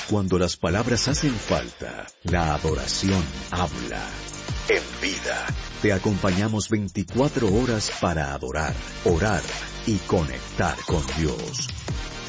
Cuando las palabras hacen falta, la adoración habla. En Vida, te acompañamos 24 horas para adorar, orar y conectar con Dios.